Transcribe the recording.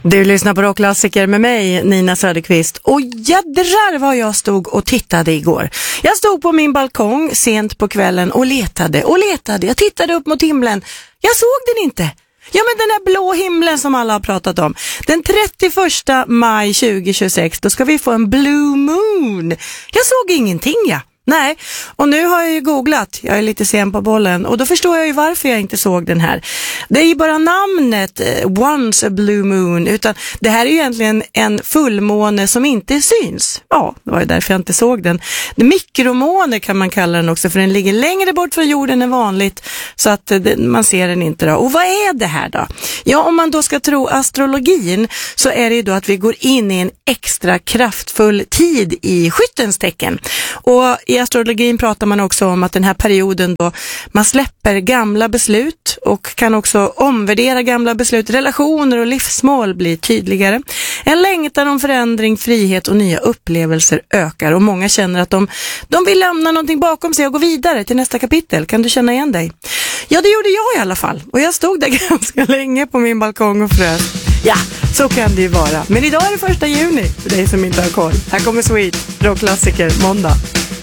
Du lyssnar på Rockklassiker med mig, Nina Söderqvist. Och jädrar vad jag stod och tittade igår. Jag stod på min balkong sent på kvällen och letade. Jag tittade upp mot himlen. Jag såg den inte. Ja, men den här blå himlen som alla har pratat om. Den 31 maj 2026, då ska vi få en blue moon. Jag såg ingenting, ja. Nej, och nu har jag ju googlat, jag är lite sen på bollen, och då förstår jag ju varför jag inte såg den här. Det är ju bara namnet Once a Blue Moon, utan det här är ju egentligen en fullmåne som inte syns. Ja, det var ju därför jag inte såg den. Mikromåne kan man kalla den också, för den ligger längre bort från jorden än vanligt, så att man ser den inte då. Och vad är det här då? Ja, om man då ska tro astrologin så är det ju då att vi går in i en extra kraftfull tid i skyttens tecken. Och i astrologin pratar man också om att den här perioden då man släpper gamla beslut och kan också omvärdera gamla beslut. Relationer och livsmål blir tydligare. En längtan om förändring, frihet och nya upplevelser ökar, och många känner att de vill lämna någonting bakom sig och gå vidare till nästa kapitel. Kan du känna igen dig? Ja, det gjorde jag i alla fall. Och jag stod där ganska länge på min balkong och frös. Ja, så kan det ju vara. Men idag är det 1 juni, för dig som inte har koll. Här kommer Sweet, Rockklassiker, måndag.